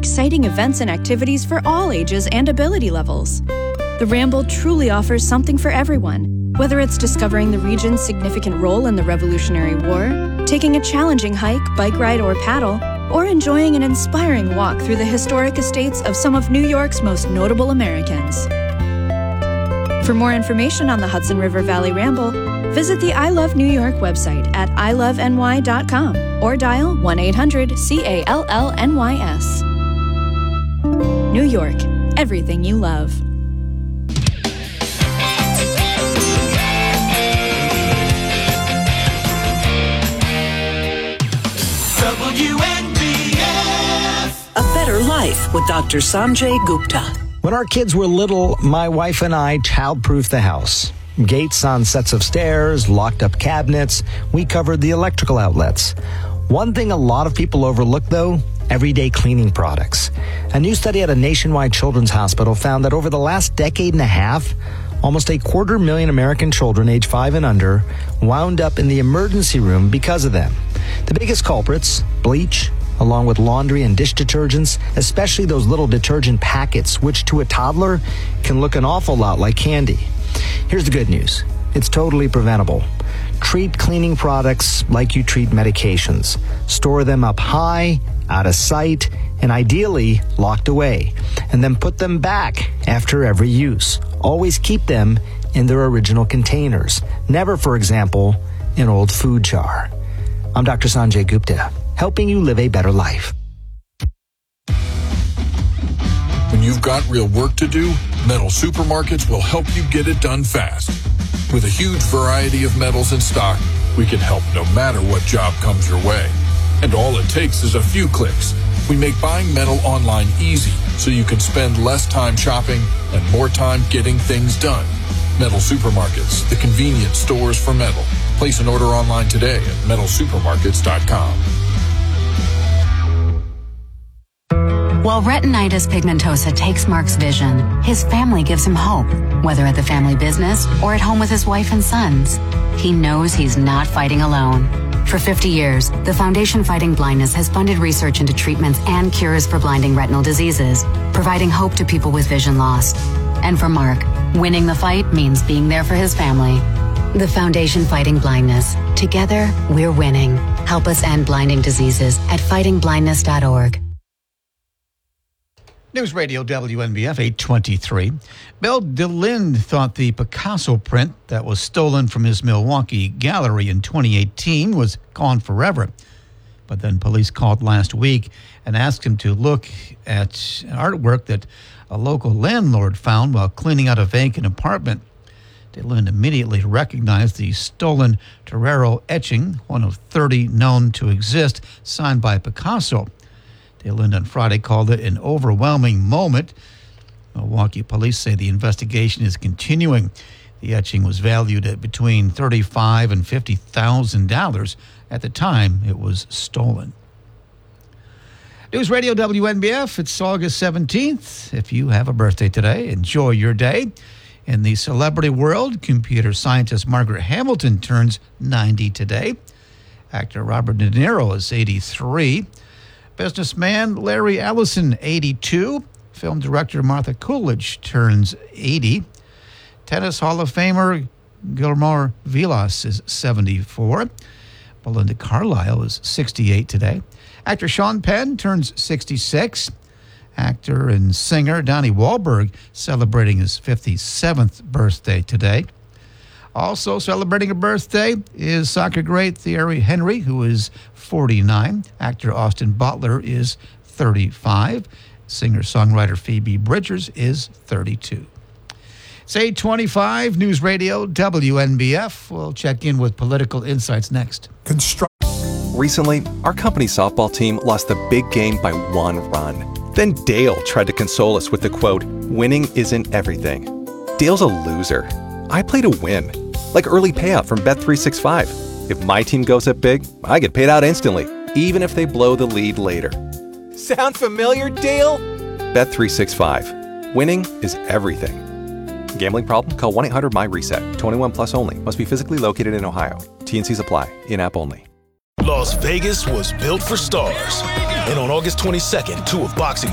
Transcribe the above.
exciting events and activities for all ages and ability levels. The Ramble truly offers something for everyone, whether it's discovering the region's significant role in the Revolutionary War, taking a challenging hike, bike ride, or paddle, or enjoying an inspiring walk through the historic estates of some of New York's most notable Americans. For more information on the Hudson River Valley Ramble, visit the I Love New York website at iloveny.com or dial 1-800-CALLNYS. New York, everything you love. WNBF. A Better Life with Dr. Sanjay Gupta. When our kids were little, my wife and I child-proofed the house. Gates on sets of stairs, locked up cabinets. We covered the electrical outlets. One thing a lot of people overlook, though, everyday cleaning products. A new study at a nationwide children's hospital found that over the last decade and a half, almost 250,000 American children age 5 and under wound up in the emergency room because of them. The biggest culprits, bleach, along with laundry and dish detergents, especially those little detergent packets, which to a toddler can look an awful lot like candy. Here's the good news. It's totally preventable. Treat cleaning products like you treat medications. Store them up high, out of sight, and ideally locked away. And then put them back after every use. Always keep them in their original containers. Never, for example, an old food jar. I'm Dr. Sanjay Gupta, helping you live a better life. When you've got real work to do, Metal Supermarkets will help you get it done fast. With a huge variety of metals in stock, we can help no matter what job comes your way. And all it takes is a few clicks. We make buying metal online easy so you can spend less time shopping and more time getting things done. Metal Supermarkets, the convenient stores for metal. Place an order online today at metalsupermarkets.com. While retinitis pigmentosa takes Mark's vision, his family gives him hope, whether at the family business or at home with his wife and sons. He knows he's not fighting alone. For 50 years, the Foundation Fighting Blindness has funded research into treatments and cures for blinding retinal diseases, providing hope to people with vision loss. And for Mark, winning the fight means being there for his family. The Foundation Fighting Blindness. Together, we're winning. Help us end blinding diseases at fightingblindness.org. News Radio WNBF 823. Bill DeLinde thought the Picasso print that was stolen from his Milwaukee gallery in 2018 was gone forever. But then police called last week and asked him to look at artwork that a local landlord found while cleaning out a vacant apartment. DeLinde immediately recognized the stolen Torero etching, one of 30 known to exist, signed by Picasso. DeLinde on Friday called it an overwhelming moment. Milwaukee police say the investigation is continuing. The etching was valued at between $35,000 and $50,000 at the time it was stolen. News Radio WNBF, it's August 17th. If you have a birthday today, enjoy your day. In the celebrity world, computer scientist Margaret Hamilton turns 90 today. Actor Robert De Niro is 83. Businessman Larry Ellison, 82. Film director Martha Coolidge turns 80. Tennis Hall of Famer Guillermo Vilas is 74. Belinda Carlisle is 68 today. Actor Sean Penn turns 66. Actor and singer Donnie Wahlberg celebrating his 57th birthday today. Also celebrating a birthday is soccer great Thierry Henry, who is 49. Actor Austin Butler is 35. Singer-songwriter Phoebe Bridgers is 32. It's 8:25, News Radio WNBF. We'll check in with political insights next. Recently, our company softball team lost the big game by 1 run. Then Dale tried to console us with the quote, "Winning isn't everything." Dale's a loser. I play to win. Like early payout from Bet365. If my team goes up big, I get paid out instantly, even if they blow the lead later. Sound familiar, Dale? Bet365. Winning is everything. Gambling problem? Call 1-800-MY-RESET. 21 plus only. Must be physically located in Ohio. T&Cs apply. In-app only. Las Vegas was built for stars. And on August 22nd, 2 of boxing